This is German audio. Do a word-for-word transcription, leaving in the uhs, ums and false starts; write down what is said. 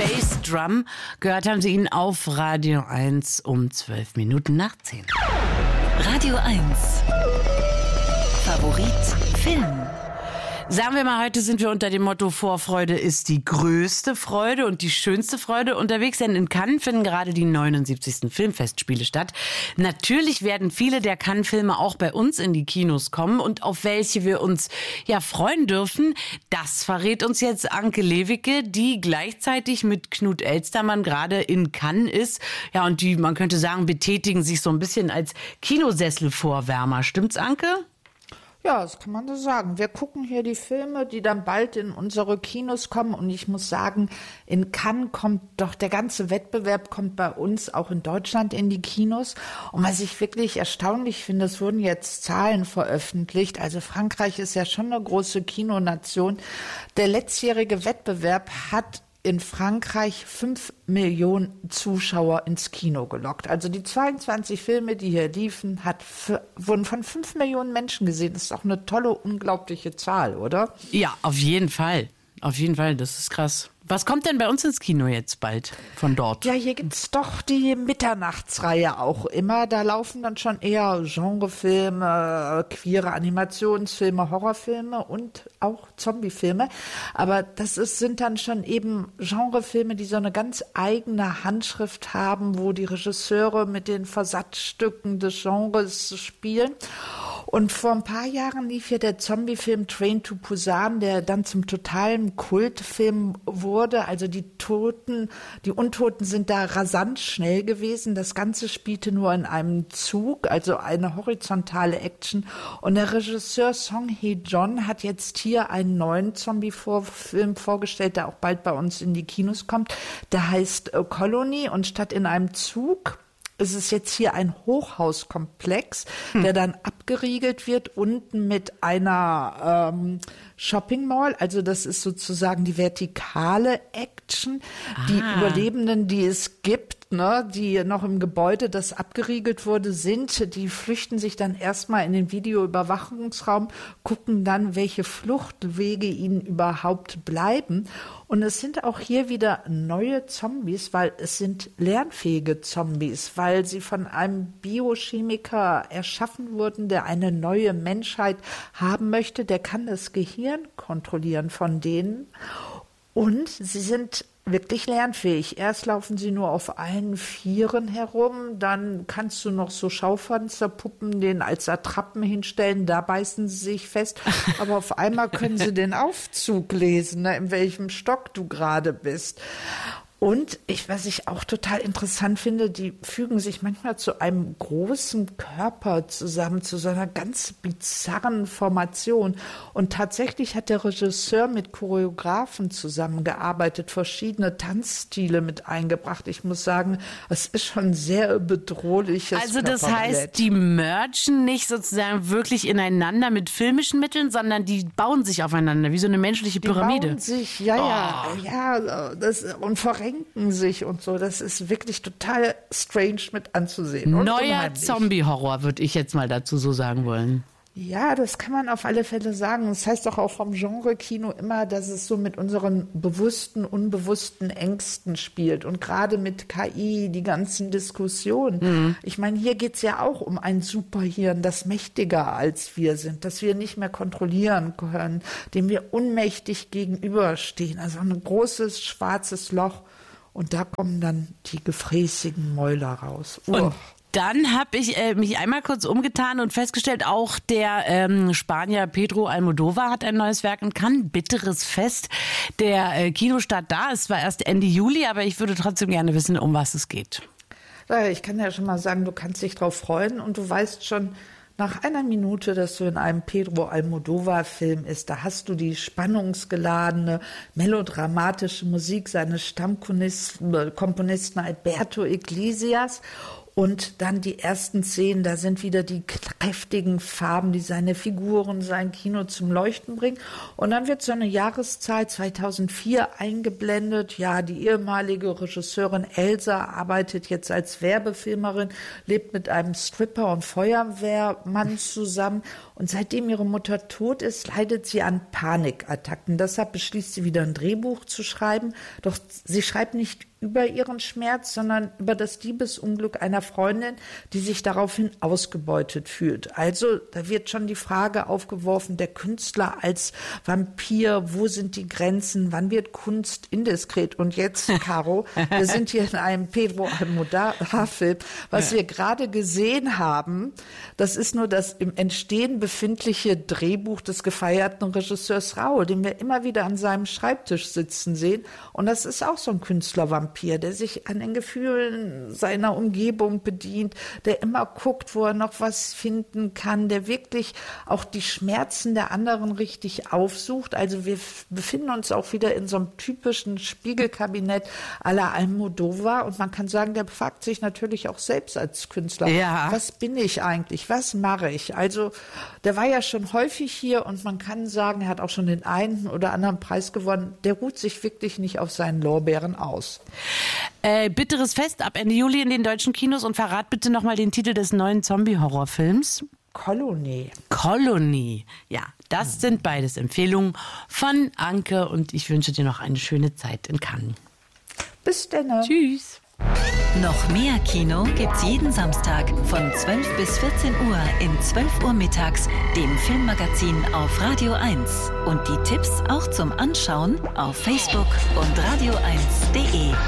Bassdrum. Gehört haben Sie ihn auf Radio eins um zwölf Minuten nach zehn. Radio eins. Favorit Film. Sagen wir mal, heute sind wir unter dem Motto Vorfreude ist die größte Freude und die schönste Freude unterwegs, denn in Cannes finden gerade die neunundsiebzigsten Filmfestspiele statt. Natürlich werden viele der Cannes-Filme auch bei uns in die Kinos kommen und auf welche wir uns ja freuen dürfen, das verrät uns jetzt Anke Lewicke, die gleichzeitig mit Knut Elstermann gerade in Cannes ist. Ja, und die, man könnte sagen, betätigen sich so ein bisschen als Kinosesselvorwärmer. Stimmt's, Anke? Ja, das kann man so sagen. Wir gucken hier die Filme, die dann bald in unsere Kinos kommen. Und ich muss sagen, in Cannes kommt doch der ganze Wettbewerb, kommt bei uns auch in Deutschland in die Kinos. Und was ich wirklich erstaunlich finde, es wurden jetzt Zahlen veröffentlicht. Also Frankreich ist ja schon eine große Kinonation. Der letztjährige Wettbewerb hat in Frankreich fünf Millionen Zuschauer ins Kino gelockt. Also die zweiundzwanzig Filme, die hier liefen, hat, wurden von fünf Millionen Menschen gesehen. Das ist auch eine tolle, unglaubliche Zahl, oder? Ja, auf jeden Fall. Auf jeden Fall, das ist krass. Was kommt denn bei uns ins Kino jetzt bald von dort? Ja, hier gibt's doch die Mitternachtsreihe auch immer. Da laufen dann schon eher Genrefilme, queere Animationsfilme, Horrorfilme und auch Zombiefilme. Aber das ist, sind dann schon eben Genrefilme, die so eine ganz eigene Handschrift haben, wo die Regisseure mit den Versatzstücken des Genres spielen. Und vor ein paar Jahren lief hier der Zombiefilm Train to Busan, der dann zum totalen Kultfilm wurde. Also die Toten, die Untoten sind da rasant schnell gewesen. Das Ganze spielte nur in einem Zug, also eine horizontale Action. Und der Regisseur Song Hye-jeon hat jetzt hier einen neuen Zombie-Film vorgestellt, der auch bald bei uns in die Kinos kommt. Der heißt Colony und statt in einem Zug es ist jetzt hier ein Hochhauskomplex, hm. der dann abgeriegelt wird, unten mit einer ähm, Shopping Mall. Also das ist sozusagen die vertikale Action. Ah. Die Überlebenden, die es gibt, ne, die noch im Gebäude, das abgeriegelt wurde, sind, die flüchten sich dann erstmal in den Videoüberwachungsraum, gucken dann, welche Fluchtwege ihnen überhaupt bleiben. Und es sind auch hier wieder neue Zombies, weil es sind lernfähige Zombies, weil sie von einem Biochemiker erschaffen wurden, der eine neue Menschheit haben möchte. Der kann das Gehirn kontrollieren von denen. Und sie sind wirklich lernfähig. Erst laufen sie nur auf allen Vieren herum, dann kannst du noch so Schaufensterpuppen denen als Attrappen hinstellen, da beißen sie sich fest, aber auf einmal können sie den Aufzug lesen, ne, in welchem Stock du gerade bist. Und ich, was ich auch total interessant finde, die fügen sich manchmal zu einem großen Körper zusammen, zu so einer ganz bizarren Formation. Und tatsächlich hat der Regisseur mit Choreografen zusammengearbeitet, verschiedene Tanzstile mit eingebracht. Ich muss sagen, es ist schon sehr bedrohliches Also das heißt, die mergen nicht sozusagen wirklich ineinander mit filmischen Mitteln, sondern die bauen sich aufeinander, wie so eine menschliche Pyramide. Die bauen sich, ja, ja, oh. ja, das, und verrenken sich und so. Das ist wirklich total strange mit anzusehen. Neuer Zombie-Horror, würde ich jetzt mal dazu so sagen wollen. Ja, das kann man auf alle Fälle sagen. Das heißt doch auch vom Genre-Kino immer, dass es so mit unseren bewussten, unbewussten Ängsten spielt. Und gerade mit K I, die ganzen Diskussionen. Mhm. Ich meine, hier geht's ja auch um ein Superhirn, das mächtiger als wir sind, das wir nicht mehr kontrollieren können, dem wir unmächtig gegenüberstehen. Also ein großes, schwarzes Loch. Und da kommen dann die gefräßigen Mäuler raus. Oh. Und dann habe ich äh, mich einmal kurz umgetan und festgestellt, auch der ähm, Spanier Pedro Almodóvar hat ein neues Werk in Cannes, Bitteres Fest. Der äh, Kinostart da ist zwar erst Ende Juli, aber ich würde trotzdem gerne wissen, um was es geht. Ja, ich kann ja schon mal sagen, du kannst dich drauf freuen und du weißt schon nach einer Minute, dass du in einem Pedro Almodóvar-Film ist. Da hast du die spannungsgeladene, melodramatische Musik seines Stammkomponisten Alberto Iglesias. Und dann die ersten Szenen, da sind wieder die kräftigen Farben, die seine Figuren, sein Kino zum Leuchten bringen. Und dann wird so eine Jahreszahl zweitausendvier eingeblendet. Ja, die ehemalige Regisseurin Elsa arbeitet jetzt als Werbefilmerin, lebt mit einem Stripper und Feuerwehrmann zusammen. Und seitdem ihre Mutter tot ist, leidet sie an Panikattacken. Deshalb beschließt sie wieder ein Drehbuch zu schreiben. Doch sie schreibt nicht über ihren Schmerz, sondern über das Liebesunglück einer Freundin, die sich daraufhin ausgebeutet fühlt. Also da wird schon die Frage aufgeworfen, der Künstler als Vampir, wo sind die Grenzen, wann wird Kunst indiskret? Und jetzt, Caro, wir sind hier in einem Pedro Almodovar-Film. Was wir gerade gesehen haben, das ist nur das im Entstehen befindliche Drehbuch des gefeierten Regisseurs Raoul, den wir immer wieder an seinem Schreibtisch sitzen sehen. Und das ist auch so ein Künstlervampir, der sich an den Gefühlen seiner Umgebung bedient, der immer guckt, wo er noch was finden kann, der wirklich auch die Schmerzen der anderen richtig aufsucht. Also wir befinden uns auch wieder in so einem typischen Spiegelkabinett à la Almodovar und man kann sagen, der fragt sich natürlich auch selbst als Künstler, ja. Was bin ich eigentlich, was mache ich? Also der war ja schon häufig hier und man kann sagen, er hat auch schon den einen oder anderen Preis gewonnen, der ruht sich wirklich nicht auf seinen Lorbeeren aus. Äh, bitteres Fest ab Ende Juli in den deutschen Kinos und verrat bitte nochmal den Titel des neuen Zombie-Horrorfilms. Kolonie. Kolonie. Ja, das sind beides Empfehlungen von Anke und ich wünsche dir noch eine schöne Zeit in Cannes. Bis dann. Tschüss. Noch mehr Kino gibt's jeden Samstag von zwölf bis vierzehn Uhr in zwölf Uhr mittags, dem Filmmagazin auf Radio eins. Und die Tipps auch zum Anschauen auf Facebook und radio eins punkt de.